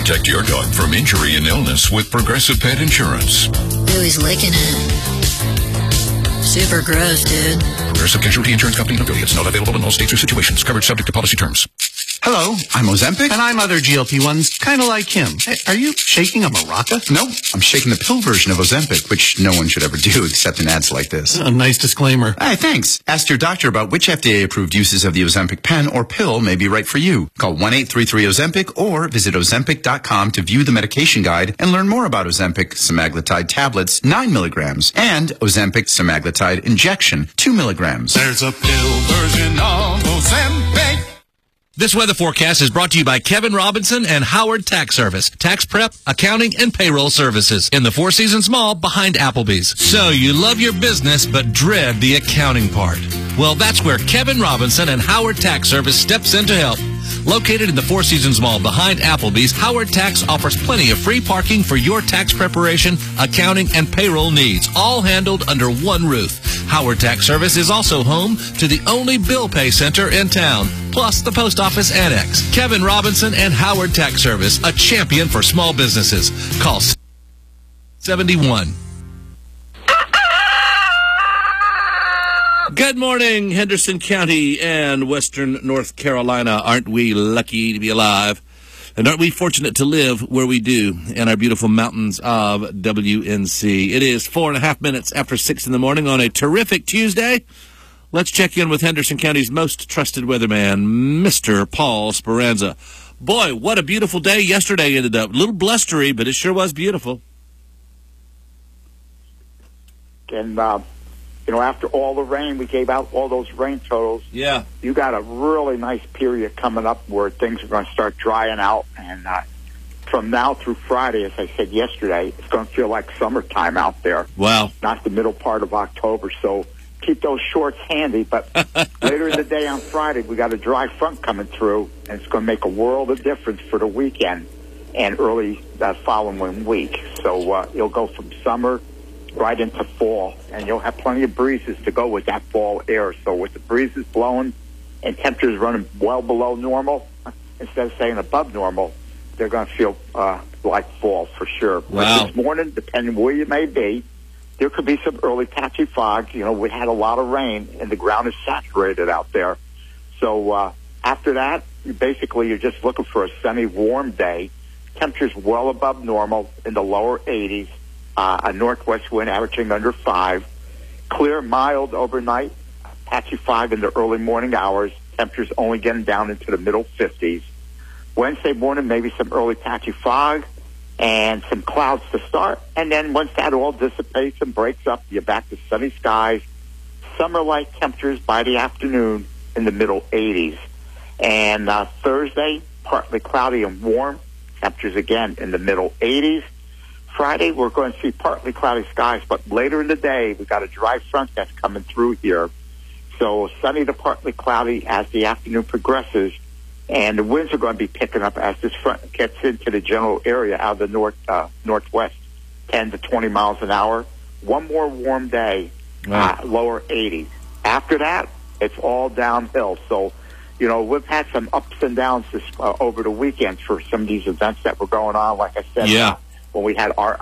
Protect your dog from injury and illness with Progressive Pet Insurance. Ooh, he's licking it. Super gross, dude. Progressive Casualty Insurance Company and affiliates. Not available in all states or situations. Coverage subject to policy terms. Hello, I'm Ozempic, and I'm other GLP-1s, kind of like him. Hey, are you shaking a maraca? No, I'm shaking the pill version of Ozempic, which no one should ever do except in ads like this. A nice disclaimer. Hey, thanks. Ask your doctor about which FDA-approved uses of the Ozempic pen or pill may be right for you. Call 1-833-OZEMPIC or visit Ozempic.com to view the medication guide and learn more about Ozempic semaglutide tablets, 9 milligrams, and Ozempic semaglutide injection, 2 milligrams. There's a pill version of Ozempic. This weather forecast is brought to you by Kevin Robinson and Howard Tax Service. Tax prep, accounting, and payroll services in the Four Seasons Mall behind Applebee's. So you love your business but dread the accounting part. Well, that's where Kevin Robinson and Howard Tax Service steps in to help. Located in the Four Seasons Mall behind Applebee's, Howard Tax offers plenty of free parking for your tax preparation, accounting, and payroll needs, all handled under one roof. Howard Tax Service is also home to the only bill pay center in town, plus the post office annex. Kevin Robinson and Howard Tax Service, a champion for small businesses. Call 71. Good morning, Henderson County and Western North Carolina. Aren't we lucky to be alive? And aren't we fortunate to live where we do in our beautiful mountains of WNC? It is 4.5 minutes after 6 in the morning on a terrific Tuesday. Let's check in with Henderson County's most trusted weatherman, Mr. Paul Speranza. Boy, what a beautiful day yesterday ended up. A little blustery, but it sure was beautiful. And, after all the rain, we gave out all those rain totals. Yeah. You got a really nice period coming up where things are going to start drying out. And from now through Friday, as I said yesterday, it's going to feel like summertime out there. Wow. Not the middle part of October. So keep those shorts handy. But later in the day on Friday, we got a dry front coming through, and it's going to make a world of difference for the weekend and early following week. So you'll go from summer right into fall, and you'll have plenty of breezes to go with that fall air. So with the breezes blowing and temperatures running well below normal, instead of saying above normal, they're going to feel like fall for sure. Wow. But this morning, depending where you may be, there could be some early patchy fog. We had a lot of rain, and the ground is saturated out there. So after that, you're just looking for a semi-warm day. Temperatures well above normal in the lower 80s. A northwest wind averaging under 5. Clear, mild overnight. Patchy fog in the early morning hours. Temperatures only getting down into the middle 50s. Wednesday morning, maybe some early patchy fog and some clouds to start. And then once that all dissipates and breaks up, you're back to sunny skies. Summer-like temperatures by the afternoon in the middle 80s. And Thursday, partly cloudy and warm. Temperatures again in the middle 80s. Friday, we're going to see partly cloudy skies, but later in the day, we've got a dry front that's coming through here. So sunny to partly cloudy as the afternoon progresses, and the winds are going to be picking up as this front gets into the general area out of the northwest, 10 to 20 miles an hour. One more warm day, lower 80s. After that, it's all downhill. So, we've had some ups and downs over the weekend for some of these events that were going on. Like I said, yeah. When we had our